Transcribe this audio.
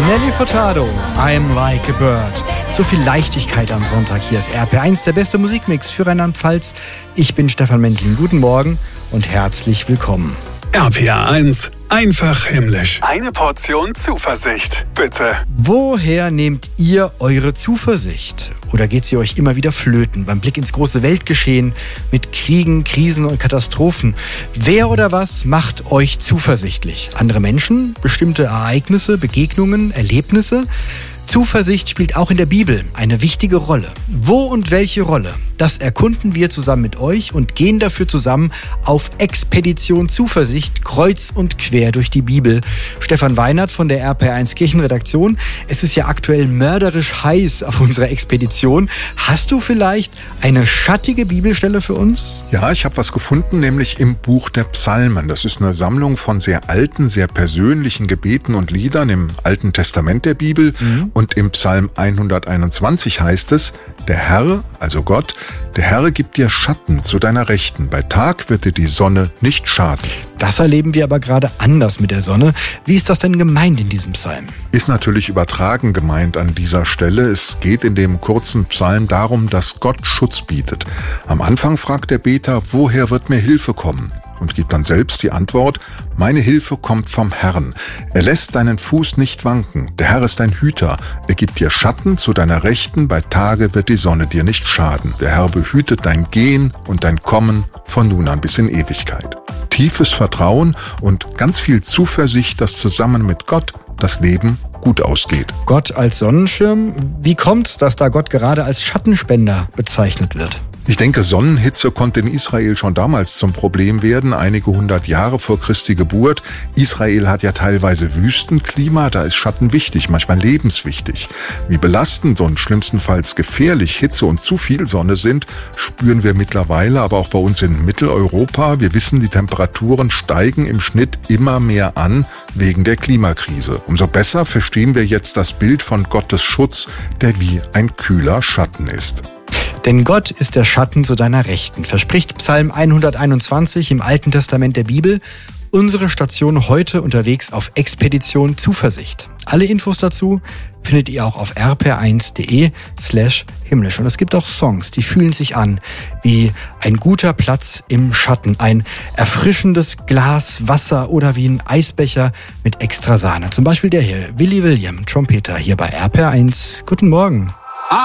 Nelly Furtado, I'm Like a Bird. So viel Leichtigkeit am Sonntag. Hier ist RPR1, der beste Musikmix für Rheinland-Pfalz. Ich bin Stefan Mendling. Guten Morgen und herzlich willkommen. RPR1, einfach himmlisch. Eine Portion Zuversicht, bitte. Woher nehmt ihr eure Zuversicht? Oder geht sie euch immer wieder flöten beim Blick ins große Weltgeschehen mit Kriegen, Krisen und Katastrophen? Wer oder was macht euch zuversichtlich? Andere Menschen? Bestimmte Ereignisse, Begegnungen, Erlebnisse? Zuversicht spielt auch in der Bibel eine wichtige Rolle. Wo und welche Rolle? Das erkunden wir zusammen mit euch und gehen dafür zusammen auf Expedition Zuversicht, kreuz und quer durch die Bibel. Stefan Weinert von der RPR1 Kirchenredaktion. Es ist ja aktuell mörderisch heiß auf unserer Expedition. Hast du vielleicht eine schattige Bibelstelle für uns? Ja, ich habe was gefunden, nämlich im Buch der Psalmen. Das ist eine Sammlung von sehr alten, sehr persönlichen Gebeten und Liedern im Alten Testament der Bibel. Und im Psalm 121 heißt es: Der Herr, also Gott, der Herr gibt dir Schatten zu deiner Rechten. Bei Tag wird dir die Sonne nicht schaden. Das erleben wir aber gerade anders mit der Sonne. Wie ist das denn gemeint in diesem Psalm? Ist natürlich übertragen gemeint an dieser Stelle. Es geht in dem kurzen Psalm darum, dass Gott Schutz bietet. Am Anfang fragt der Beter: Woher wird mir Hilfe kommen? Und gibt dann selbst die Antwort: Meine Hilfe kommt vom Herrn. Er lässt deinen Fuß nicht wanken. Der Herr ist dein Hüter. Er gibt dir Schatten zu deiner Rechten. Bei Tage wird die Sonne dir nicht schaden. Der Herr behütet dein Gehen und dein Kommen von nun an bis in Ewigkeit. Tiefes Vertrauen und ganz viel Zuversicht, dass zusammen mit Gott das Leben gut ausgeht. Gott als Sonnenschirm? Wie kommt's, dass da Gott gerade als Schattenspender bezeichnet wird? Ich denke, Sonnenhitze konnte in Israel schon damals zum Problem werden, einige 100 Jahre vor Christi Geburt. Israel hat ja teilweise Wüstenklima, da ist Schatten wichtig, manchmal lebenswichtig. Wie belastend und schlimmstenfalls gefährlich Hitze und zu viel Sonne sind, spüren wir mittlerweile, aber auch bei uns in Mitteleuropa. Wir wissen, die Temperaturen steigen im Schnitt immer mehr an wegen der Klimakrise. Umso besser verstehen wir jetzt das Bild von Gottes Schutz, der wie ein kühler Schatten ist. Denn Gott ist der Schatten zu deiner Rechten, verspricht Psalm 121 im Alten Testament der Bibel. Unsere Station heute unterwegs auf Expedition Zuversicht. Alle Infos dazu findet ihr auch auf rpr1.de/himmlisch. Und es gibt auch Songs, die fühlen sich an wie ein guter Platz im Schatten, ein erfrischendes Glas Wasser oder wie ein Eisbecher mit extra Sahne. Zum Beispiel der hier, Willy William, Trompeter, hier bei RPR1. Guten Morgen.